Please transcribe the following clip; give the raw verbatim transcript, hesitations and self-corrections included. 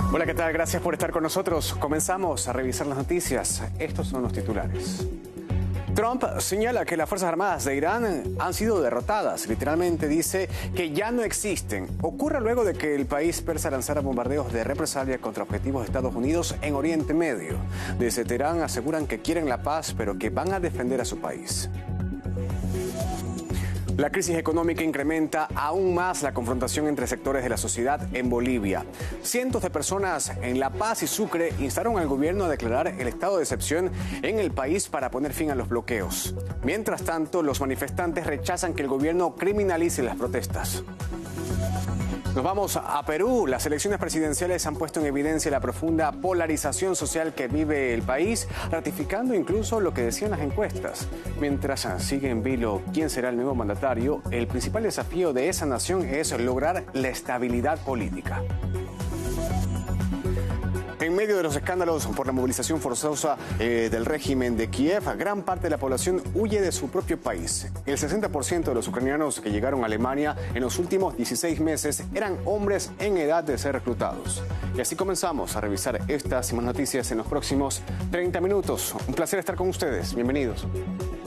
Hola, ¿qué tal? Gracias por estar con nosotros. Comenzamos a revisar las noticias. Estos son los titulares. Trump señala que las Fuerzas Armadas de Irán han sido derrotadas. Literalmente dice que ya no existen. Ocurre luego de que el país persa lanzara bombardeos de represalia contra objetivos de Estados Unidos en Oriente Medio. Desde Teherán aseguran que quieren la paz, pero que van a defender a su país. La crisis económica incrementa aún más la confrontación entre sectores de la sociedad en Bolivia. Cientos de personas en La Paz y Sucre instaron al gobierno a declarar el estado de excepción en el país para poner fin a los bloqueos. Mientras tanto, los manifestantes rechazan que el gobierno criminalice las protestas. Nos vamos a Perú. Las elecciones presidenciales han puesto en evidencia la profunda polarización social que vive el país, ratificando incluso lo que decían las encuestas. Mientras sigue en vilo quién será el nuevo mandatario, el principal desafío de esa nación es lograr la estabilidad política. En medio de los escándalos por la movilización forzosa eh, del régimen de Kiev, gran parte de la población huye de su propio país. El sesenta por ciento de los ucranianos que llegaron a Alemania en los últimos dieciséis meses eran hombres en edad de ser reclutados. Y así comenzamos a revisar estas y más noticias en los próximos treinta minutos. Un placer estar con ustedes. Bienvenidos.